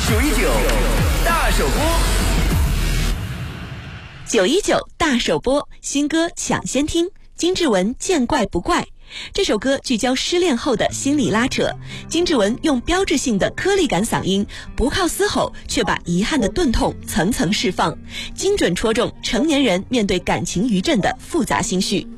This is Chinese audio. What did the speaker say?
919大首播 ，919大首播，新歌抢先听，金志文见怪不怪。这首歌聚焦失恋后的心理拉扯，金志文用标志性的颗粒感嗓音，不靠嘶吼，却把遗憾的钝痛层层释放，精准戳中成年人面对感情余震的复杂心绪。